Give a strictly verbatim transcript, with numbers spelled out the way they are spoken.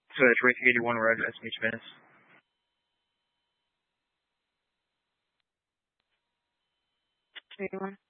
So that's rating eighty-one, we're at S M H minutes. eighty-one.